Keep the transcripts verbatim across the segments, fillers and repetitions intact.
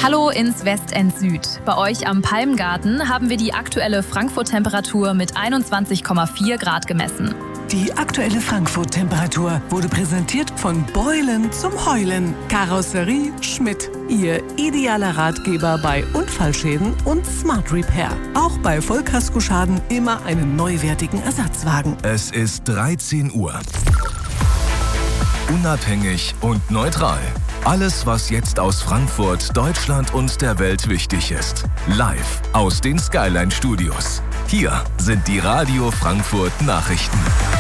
Hallo ins Westend Süd. Bei euch am Palmgarten haben wir die aktuelle Frankfurt-Temperatur mit einundzwanzig Komma vier Grad gemessen. Die aktuelle Frankfurt-Temperatur wurde präsentiert von Beulen zum Heulen. Karosserie Schmidt. Ihr idealer Ratgeber bei Unfallschäden und Smart Repair. Auch bei Vollkaskoschaden immer einen neuwertigen Ersatzwagen. Es ist dreizehn Uhr. Unabhängig und neutral. Alles, was jetzt aus Frankfurt, Deutschland und der Welt wichtig ist. Live aus den Skyline Studios. Hier sind die Radio Frankfurt Nachrichten.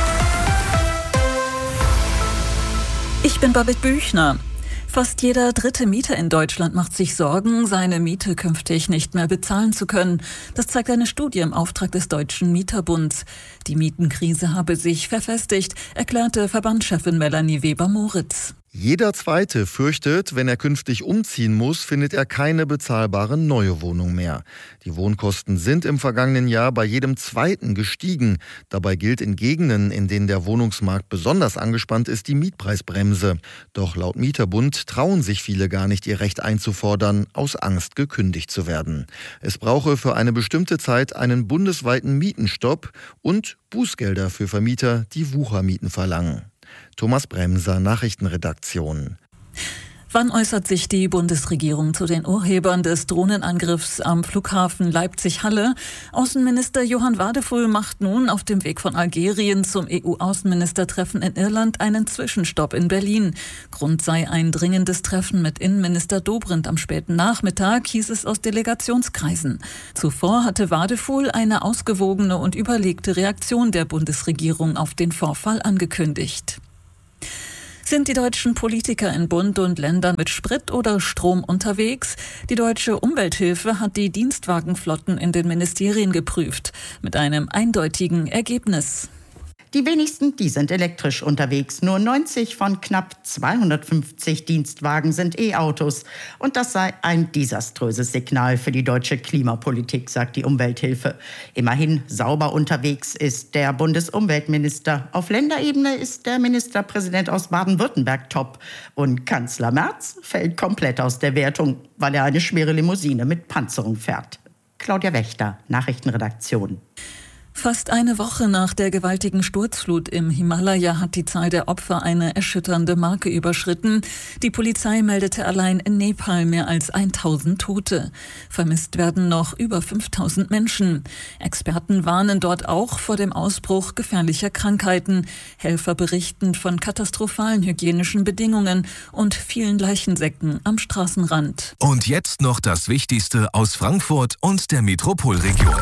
Ich bin Babette Büchner. Fast jeder dritte Mieter in Deutschland macht sich Sorgen, seine Miete künftig nicht mehr bezahlen zu können. Das zeigt eine Studie im Auftrag des Deutschen Mieterbunds. Die Mietenkrise habe sich verfestigt, erklärte Verbandschefin Melanie Weber-Moritz. Jeder Zweite fürchtet, wenn er künftig umziehen muss, findet er keine bezahlbare neue Wohnung mehr. Die Wohnkosten sind im vergangenen Jahr bei jedem Zweiten gestiegen. Dabei gilt in Gegenden, in denen der Wohnungsmarkt besonders angespannt ist, die Mietpreisbremse. Doch laut Mieterbund trauen sich viele gar nicht, ihr Recht einzufordern, aus Angst gekündigt zu werden. Es brauche für eine bestimmte Zeit einen bundesweiten Mietenstopp und Bußgelder für Vermieter, die Wuchermieten verlangen. Thomas Bremser, Nachrichtenredaktion. Wann äußert sich die Bundesregierung zu den Urhebern des Drohnenangriffs am Flughafen Leipzig-Halle? Außenminister Johann Wadefull macht nun auf dem Weg von Algerien zum E U-Außenministertreffen in Irland einen Zwischenstopp in Berlin. Grund sei ein dringendes Treffen mit Innenminister Dobrindt am späten Nachmittag, hieß es aus Delegationskreisen. Zuvor hatte Wadefull eine ausgewogene und überlegte Reaktion der Bundesregierung auf den Vorfall angekündigt. Sind die deutschen Politiker in Bund und Ländern mit Sprit oder Strom unterwegs? Die Deutsche Umwelthilfe hat die Dienstwagenflotten in den Ministerien geprüft, mit einem eindeutigen Ergebnis. Die wenigsten, die sind elektrisch unterwegs. Nur neunzig von knapp zweihundertfünfzig Dienstwagen sind E-Autos. Und das sei ein desaströses Signal für die deutsche Klimapolitik, sagt die Umwelthilfe. Immerhin sauber unterwegs ist der Bundesumweltminister. Auf Länderebene ist der Ministerpräsident aus Baden-Württemberg top. Und Kanzler Merz fällt komplett aus der Wertung, weil er eine schwere Limousine mit Panzerung fährt. Claudia Wächter, Nachrichtenredaktion. Fast eine Woche nach der gewaltigen Sturzflut im Himalaya hat die Zahl der Opfer eine erschütternde Marke überschritten. Die Polizei meldete allein in Nepal mehr als tausend Tote. Vermisst werden noch über fünftausend Menschen. Experten warnen dort auch vor dem Ausbruch gefährlicher Krankheiten. Helfer berichten von katastrophalen hygienischen Bedingungen und vielen Leichensäcken am Straßenrand. Und jetzt noch das Wichtigste aus Frankfurt und der Metropolregion.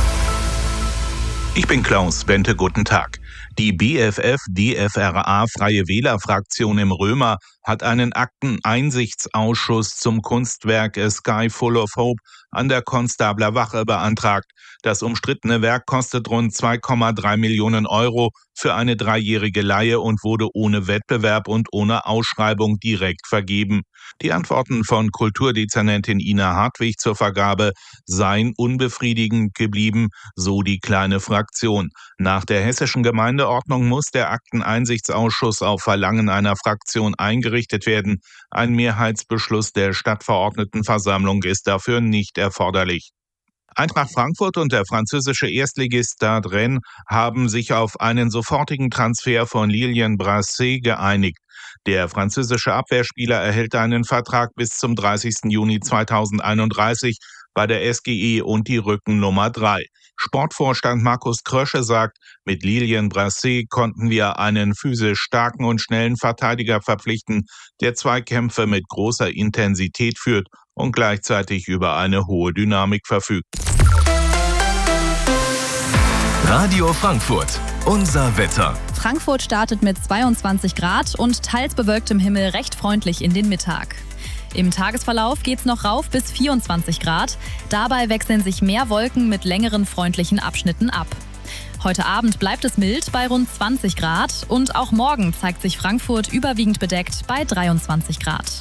Ich bin Klaus Bente, guten Tag. Die B F F-D F R A-Freie Wähler-Fraktion im Römer hat einen Akteneinsichtsausschuss zum Kunstwerk A Sky Full of Hope an der Konstabler Wache beantragt. Das umstrittene Werk kostet rund zwei Komma drei Millionen Euro für eine dreijährige Leihe und wurde ohne Wettbewerb und ohne Ausschreibung direkt vergeben. Die Antworten von Kulturdezernentin Ina Hartwig zur Vergabe seien unbefriedigend geblieben, so die kleine Fraktion. Nach der hessischen Gemeindeordnung muss der Akteneinsichtsausschuss auf Verlangen einer Fraktion eingerichtet werden. Ein Mehrheitsbeschluss der Stadtverordnetenversammlung ist dafür nicht erforderlich. Eintracht Frankfurt und der französische Erstligist Stade Rennes haben sich auf einen sofortigen Transfer von Lilian Brassé geeinigt. Der französische Abwehrspieler erhält einen Vertrag bis zum dreißigsten Juni zweitausendeinunddreißig bei der S G E und die Rückennummer drei. Sportvorstand Markus Krösche sagt, mit Lilian Brassé konnten wir einen physisch starken und schnellen Verteidiger verpflichten, der Zweikämpfe mit großer Intensität führt und gleichzeitig über eine hohe Dynamik verfügt. Radio Frankfurt, unser Wetter. Frankfurt startet mit zweiundzwanzig Grad und teils bewölktem Himmel recht freundlich in den Mittag. Im Tagesverlauf geht's noch rauf bis vierundzwanzig Grad. Dabei wechseln sich mehr Wolken mit längeren freundlichen Abschnitten ab. Heute Abend bleibt es mild bei rund zwanzig Grad und auch morgen zeigt sich Frankfurt überwiegend bedeckt bei dreiundzwanzig Grad.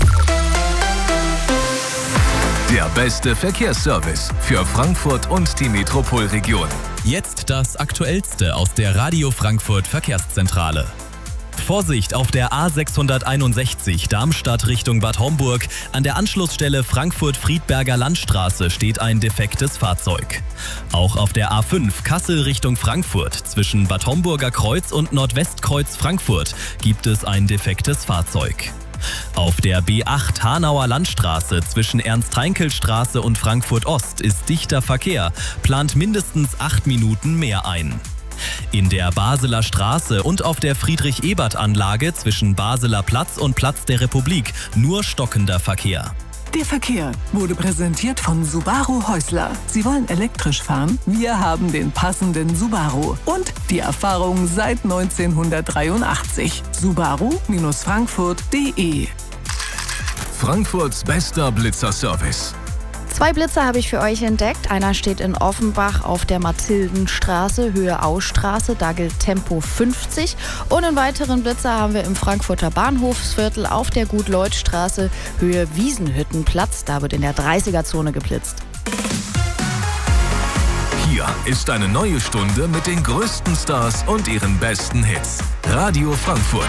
Der beste Verkehrsservice für Frankfurt und die Metropolregion. Jetzt das Aktuellste aus der Radio Frankfurt Verkehrszentrale. Vorsicht auf der A sechshunderteinundsechzig Darmstadt Richtung Bad Homburg. An der Anschlussstelle Frankfurt-Friedberger Landstraße steht ein defektes Fahrzeug. Auch auf der A fünf Kassel Richtung Frankfurt zwischen Bad Homburger Kreuz und Nordwestkreuz Frankfurt gibt es ein defektes Fahrzeug. Auf der B acht Hanauer Landstraße zwischen Ernst-Heinkel-Straße und Frankfurt-Ost ist dichter Verkehr, plant mindestens acht Minuten mehr ein. In der Basler Straße und auf der Friedrich-Ebert-Anlage zwischen Basler Platz und Platz der Republik nur stockender Verkehr. Der Verkehr wurde präsentiert von Subaru Häusler. Sie wollen elektrisch fahren? Wir haben den passenden Subaru und die Erfahrung seit neunzehnhundertdreiundachtzig. Subaru Frankfurt punkt de. Frankfurts bester Blitzerservice. Zwei Blitzer habe ich für euch entdeckt. Einer steht in Offenbach auf der Mathildenstraße, Höhe Austraße. Da gilt Tempo fünfzig. Und einen weiteren Blitzer haben wir im Frankfurter Bahnhofsviertel auf der Gut-Lloyd-Straße, Höhe Wiesenhüttenplatz. Da wird in der dreißiger-Zone geblitzt. Hier ist eine neue Stunde mit den größten Stars und ihren besten Hits. Radio Frankfurt.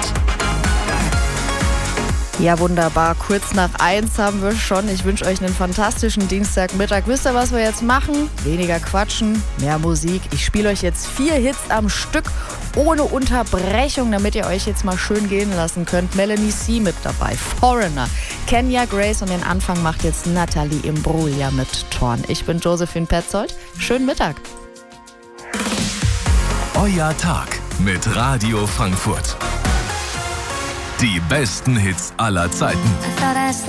Ja, wunderbar. Kurz nach eins haben wir schon. Ich wünsche euch einen fantastischen Dienstagmittag. Wisst ihr, was wir jetzt machen? Weniger quatschen, mehr Musik. Ich spiele euch jetzt vier Hits am Stück ohne Unterbrechung, damit ihr euch jetzt mal schön gehen lassen könnt. Melanie C. mit dabei, Foreigner, Kenya Grace und den Anfang macht jetzt Natalie Imbruglia mit Torn. Ich bin Josephine Petzold. Schönen Mittag. Euer Tag mit Radio Frankfurt. Die besten Hits aller Zeiten.